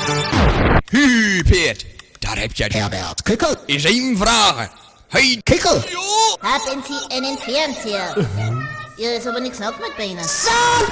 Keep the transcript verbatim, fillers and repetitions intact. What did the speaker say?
Hu, Peert, daar heb je het. Herbert, kikkel. Is één vragen. Hey, Kikkel. joh! Haben Sie einen Fernseher? Hier ist aber nichts auf mit Beinen. So.